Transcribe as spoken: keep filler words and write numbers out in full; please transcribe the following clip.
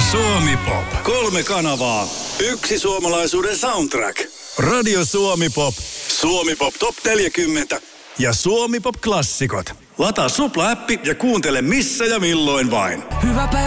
Suomi Pop. Kolme kanavaa. Yksi suomalaisuuden soundtrack. Radio Suomi Pop. Suomi Pop Top neljäkymmentä. Ja Suomi Pop Klassikot. Lataa Supla-appi ja kuuntele missä ja milloin vain. Hyvä päivä.